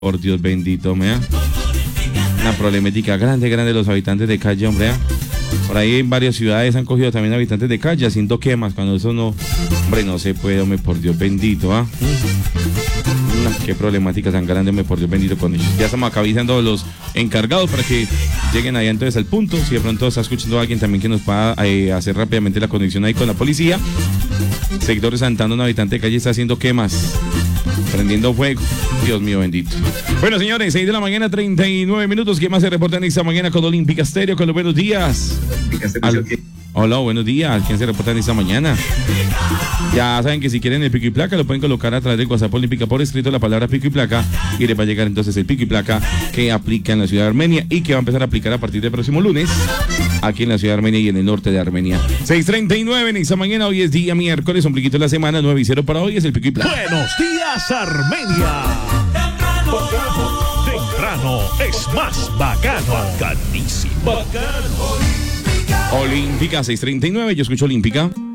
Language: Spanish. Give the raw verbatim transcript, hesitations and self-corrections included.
Por Dios bendito, mea. Una problemática grande, grande de los habitantes de calle, hombre. ¿eh? Por ahí en varias ciudades han cogido también habitantes de calle haciendo quemas, cuando eso no, hombre, no se puede, hombre, por Dios bendito, ¿ah? ¿eh? No, qué problemática tan grande, hombre, por Dios bendito con ellos. Ya estamos acá avisando a los encargados para que lleguen allá entonces al punto. Si de pronto está escuchando a alguien también que nos pueda eh, hacer rápidamente la conexión ahí con la policía. Sector de Santana, un habitante de calle está haciendo quemas, prendiendo fuego. Dios mío bendito. Bueno, señores, seis de la mañana, treinta y nueve minutos. ¿Qué más se reporta en esta mañana con Olímpica Estéreo? Con los buenos días. Al... Hola, buenos días. ¿Quién se reporta en esta mañana? Ya saben que si quieren el pico y placa, lo pueden colocar a través del WhatsApp Olímpica por escrito la palabra pico y placa, y les va a llegar entonces el pico y placa que aplica en la ciudad de Armenia y que va a empezar a aplicar a partir del próximo lunes aquí en la ciudad de Armenia y en el norte de Armenia. seis treinta y nueve en esta mañana. Hoy es día miércoles, un pliquito de la semana, nueve y cero para hoy es el pico y placa. Buenos días, Armenia. Temprano es más bacano. Bacanísimo. Bacano. Olímpica seis treinta y nueve, yo escucho Olímpica.